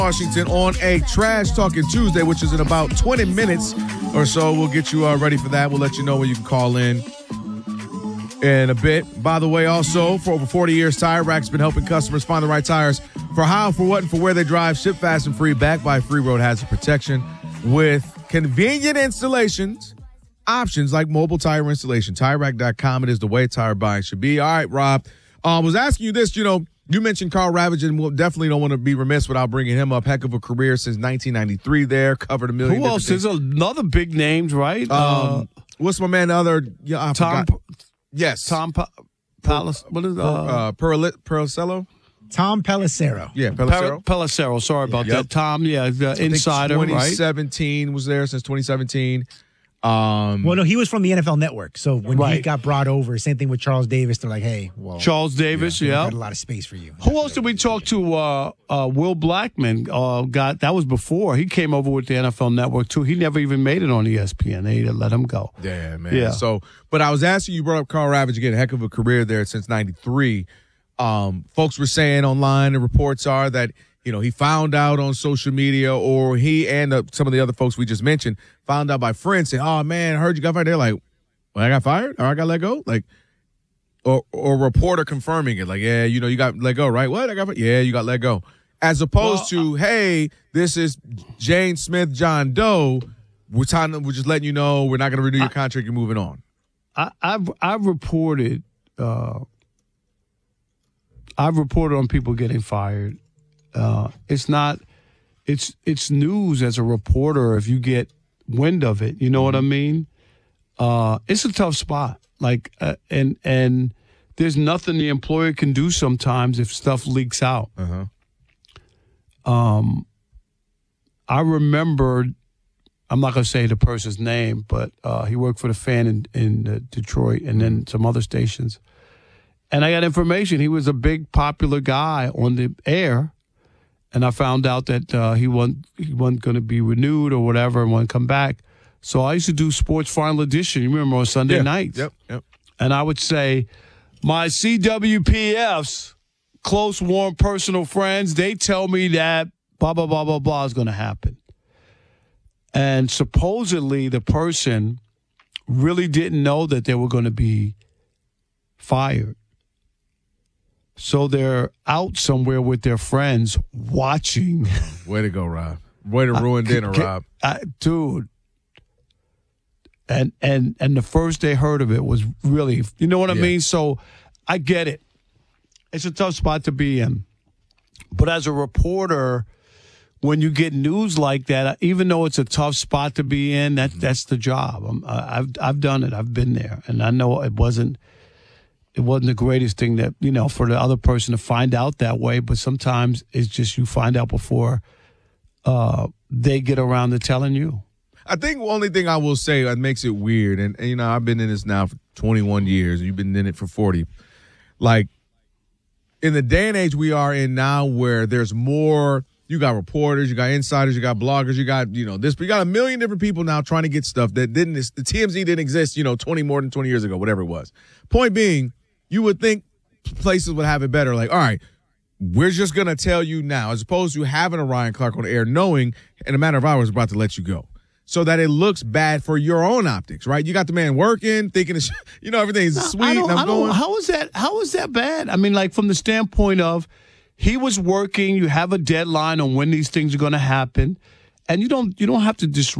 Washington on a Trash Talking Tuesday, which is in about 20 minutes or so. We'll get you ready for that. We'll let you know when you can call in a bit. By the way, also, for over 40 years, Tire Rack's been helping customers find the right tires for how, for what, and for where they drive. Ship fast and free, backed by Free Road Hazard Protection with convenient installations, options like mobile tire installation. TireRack.com, it is the way tire buying should be. All right, Rob, was asking you this, you mentioned Carl Ravage, and we'll definitely don't want to be remiss without bringing him up. Heck of a career since 1993 there, covered a million. Who else? There's another big names, right? What's my man, the other? I Tom. forgot. Yes. Tom Palace. What is Perocello? Tom Pelissero. Yeah, Pelissero. Pelissero. Sorry about that. Tom, the insider, 2017 was there since 2017. Well, no, he was from the NFL Network. So when he got brought over, same thing with Charles Davis. They're like, hey, well. Charles Davis, yeah. Got a lot of space for you. Who else did we talk to? Will Blackman. That was before. He came over with the NFL Network, too. He never even made it on ESPN. They let him go. Yeah, man. Yeah. So, but I was asking you, brought up Carl Ravage again, a heck of a career there since 93. Folks were saying online, the reports are that, he found out on social media, or he and some of the other folks we just mentioned found out by friends saying, oh, man, I heard you got fired. They're like, well, I got fired or I got let go? Like, or a reporter confirming it. Like, yeah, you got let go, right? What? I got fired? Yeah, you got let go. As opposed to, hey, this is Jane Smith, John Doe. We're just letting you know we're not going to renew your contract. You're moving on. I've reported on people getting fired. It's news as a reporter if you get wind of it. You know what I mean? It's a tough spot. Like, and there's nothing the employer can do sometimes if stuff leaks out. I remember, I'm not going to say the person's name, but he worked for the Fan in Detroit and then some other stations. And I got information. He was a big, popular guy on the air. And I found out that he wasn't going to be renewed or whatever and wouldn't come back. So I used to do Sports Final Edition, you remember, on Sunday nights. Yep. And I would say, my CWPFs, close, warm, personal friends, they tell me that blah, blah, blah, blah, blah is going to happen. And supposedly the person really didn't know that they were going to be fired. So they're out somewhere with their friends watching. Way to go, Rob. Way to ruin dinner, Rob. Dude. And the first they heard of it was really, you know what I mean? So I get it. It's a tough spot to be in. But as a reporter, when you get news like that, even though it's a tough spot to be in, that's the job. I've done it. I've been there. And I know it wasn't the greatest thing that, for the other person to find out that way, but sometimes it's just you find out before they get around to telling you. I think the only thing I will say that makes it weird, and I've been in this now for 21 years, you've been in it for 40. Like, in the day and age we are in now where there's more, you got reporters, you got insiders, you got bloggers, you got, this, but you got a million different people now trying to get stuff that the TMZ didn't exist, more than 20 years ago, whatever it was. Point being, you would think places would have it better. Like, all right, we're just going to tell you now, as opposed to having a Ryan Clark on the air, knowing in a matter of hours about to let you go. So that it looks bad for your own optics, right? You got the man working, thinking, everything's sweet. How is that bad? I mean, like from the standpoint of he was working, you have a deadline on when these things are going to happen, and you don't have to disrupt